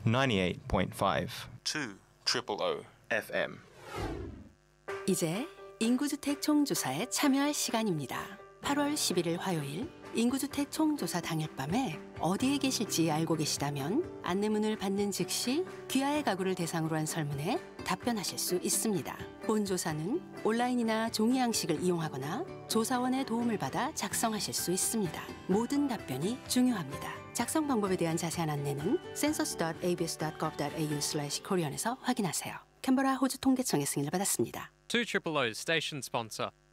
98.5 2 FM. 이제 인구주택 총조사에 참여할 시간입니다. 8월 11일 화요일 인구주택 총조사 당일 밤에 어디에 계실지 알고 계시다면 안내문을 받는 즉시 귀하의 가구를 대상으로 한 설문에 답변하실 수 있습니다. 본 조사는 온라인이나 종이 양식을 이용하거나 조사원의 도움을 받아 작성하실 수 있습니다. 모든 답변이 중요합니다. 작성 방법에 대한 자세한 안내는 census.abs.gov.au/korean에서 확인하세요. 캔버라 호주 통계청의 승인을 받았습니다. 2 Triple O station sponsor.